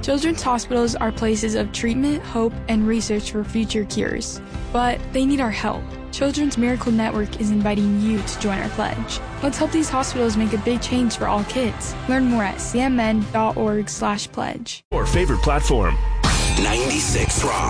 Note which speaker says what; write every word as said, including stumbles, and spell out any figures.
Speaker 1: Children's hospitals are places of treatment, hope, and research for future cures. But they need our help. Children's Miracle Network is inviting you to join our pledge. Let's help these hospitals make a big change for all kids. Learn more at c m n dot org slash pledge.
Speaker 2: Your favorite platform. ninety-six Rock.